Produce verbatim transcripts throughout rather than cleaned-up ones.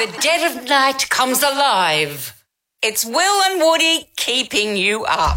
The dead of night comes alive. It's Will and Woody keeping you up.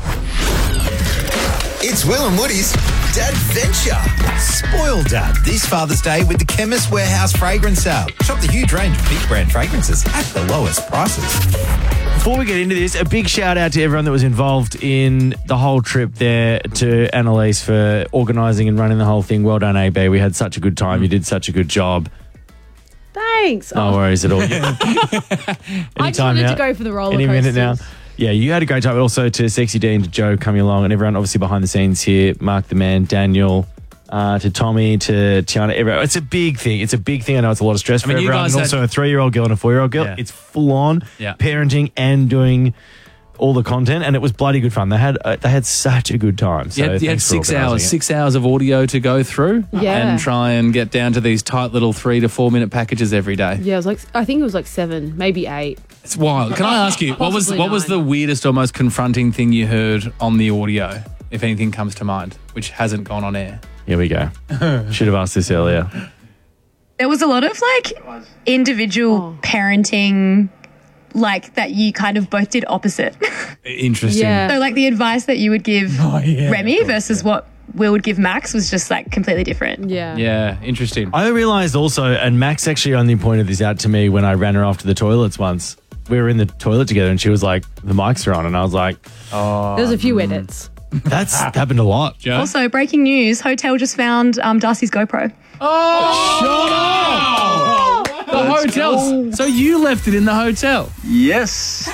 It's Will and Woody's Dadventure. Spoil Dad this Father's Day with the Chemist Warehouse fragrance sale. Shop the huge range of big brand fragrances at the lowest prices. Before we get into this, a big shout out to everyone that was involved in the whole trip there, to Annalise for organising and running the whole thing. Well done, A B. We had such a good time. You did such a good job. Thanks. No Oh, worries at all. I just time wanted now. to go for the roller Any coasters. minute now. Yeah, you had a great time. Also to Sexy Dean, to Joe coming along, and everyone obviously behind the scenes here. Mark the Man, Daniel, uh, to Tommy, to Tiana. Everyone. It's a big thing. It's a big thing. I know it's a lot of stress I mean, for you everyone. guys And had- also a three-year-old girl and a four-year-old girl. Yeah. It's full on Yeah. parenting and doing all the content, and it was bloody good fun. They had uh, they had such a good time. So You had, you had thanks for six organising hours, it. six hours of audio to go through, Yeah. and try and get down to these tight little three to four minute packages every day. Yeah, it was like I think it was like seven, maybe eight. It's wild. Can I ask you what was Possibly what was nine. the weirdest or most confronting thing you heard on the audio, if anything comes to mind, which hasn't gone on air? Here we go. Should have asked this earlier. There was a lot of like individual parenting, like that you kind of both did opposite. Interesting. Yeah. So like the advice that you would give Oh, yeah. Remy versus what Will would give Max was just like completely different. Yeah. Yeah, interesting. I realised also, and Max actually only pointed this out to me when I ran her off to the toilets once. We were in the toilet together and she was like, the mics are on. And I was like, There was a few edits. that's happened a lot. Joe? Also, breaking news: Hotel just found um, Darcy's GoPro. The hotel. So you left it in the hotel. Yes.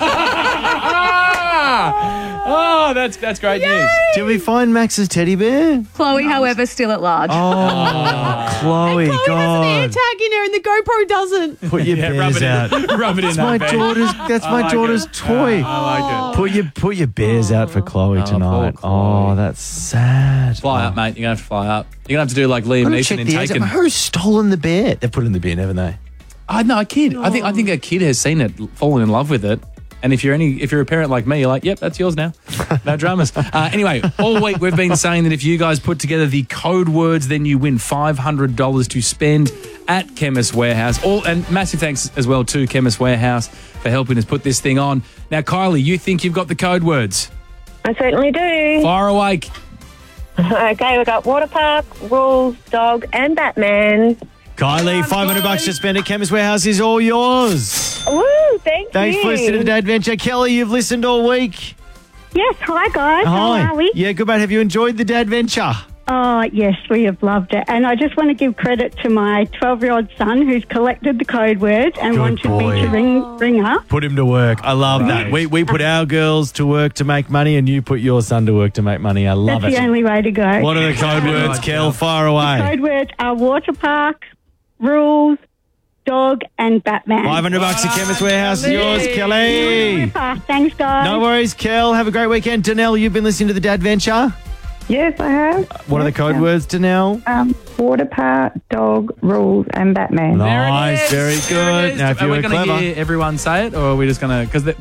Oh, that's that's great news. Did we find Max's teddy bear? Chloe, however, still at large. Oh, Chloe, Chloe has an air God. tag in her and the GoPro doesn't. Put your Yeah, rub bears it out. in. Rub it in That's my that bed. daughter's, that's my like daughter's it. toy. I like it. Put your put your bears out for Chloe Oh, tonight. poor Chloe. Oh, that's sad. Fly up, mate. You're gonna have to fly up. You're gonna have to do like Liam I'm gonna Neeson check in the eggs. Taken. Who's stolen the bear? They've put it in the bin, haven't they? I know a kid. I think I think a kid has seen it, fallen in love with it. And if you're any, if you're a parent like me, you're like, yep, that's yours now. No dramas. Uh, anyway, all week we've been saying that if you guys put together the code words, then you win five hundred dollars to spend at Chemist Warehouse. All and massive thanks as well to Chemist Warehouse for helping us put this thing on. Now, Kylie, you think you've got the code words? I certainly do. Fire away. Okay, we've got water park, rules, dog, and Batman. Kylie, five hundred bucks to spend at Chemist Warehouse is all yours. Woo, thank Thanks you. for listening to the Day Adventure. Kelly, you've listened all week. Yes, hi guys. Hi. How are we? Yeah, good mate. Have you enjoyed the Day Adventure? Oh, yes, we have loved it. And I just want to give credit to my twelve-year-old son who's collected the code words and Good wanted boy. me to ring, ring up. Put him to work. I love that. We we put our girls to work to make money, and you put your son to work to make money. I love That's it. the only way to go. What are the code words, Kel? Fire away. Code words are water park, rules, dog, and Batman. Five hundred bucks at Chemist Warehouse is yours, Kelly. Super. Thanks, guys. No worries, Kel. Have a great weekend. Danelle, you've been listening to the Dadventure. Yes, I have. What are the code words, Danelle? Um, water park, dog, rules, and Batman. Nice, very There it good. is. Now, if Are you we were going to clever. hear everyone say it, or are we just going to? Because